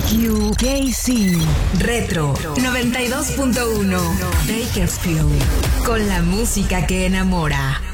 QKC Retro 92.1 Bakersfield, con la música que enamora.